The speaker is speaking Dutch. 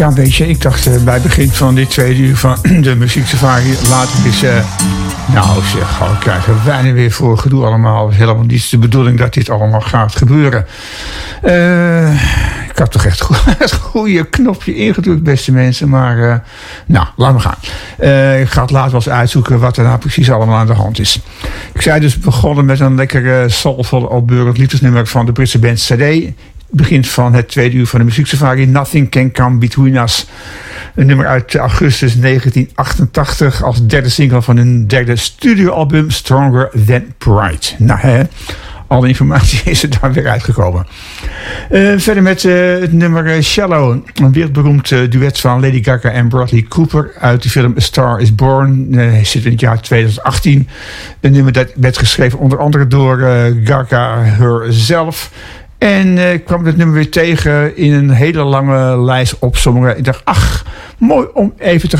Ja, weet je, ik dacht bij het begin van dit tweede uur van de muzieksafari, laat ik eens... nou zeg, we krijgen weinig weer voor gedoe allemaal. Het is helemaal niet de bedoeling dat dit allemaal gaat gebeuren. Ik had toch echt het goede knopje ingedrukt, beste mensen. Maar, nou, laat maar gaan. Ik ga het later wel eens uitzoeken wat er nou precies allemaal aan de hand is. Ik zei dus begonnen met een lekkere soulvolle opbeurend liefdesnummer van de Britse band Sade. Begint van het tweede uur van de muzieksafari. Nothing Can Come Between Us. Een nummer uit augustus 1988 als derde single van hun derde studioalbum Stronger Than Pride. Nou, hè, alle informatie is er daar weer uitgekomen. Verder met het nummer Shallow. Een wereldberoemd duet van Lady Gaga en Bradley Cooper uit de film A Star Is Born. Hij zit in het jaar 2018. Een nummer dat werd geschreven onder andere door Gaga herself. En ik kwam dit nummer weer tegen in een hele lange lijst opsommingen. Ik dacht, ach, mooi om even te